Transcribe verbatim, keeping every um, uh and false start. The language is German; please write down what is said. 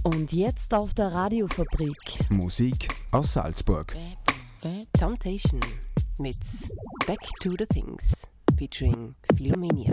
Und jetzt auf der Radiofabrik Musik aus Salzburg. Temptation mit Back to the Things featuring Philomenia.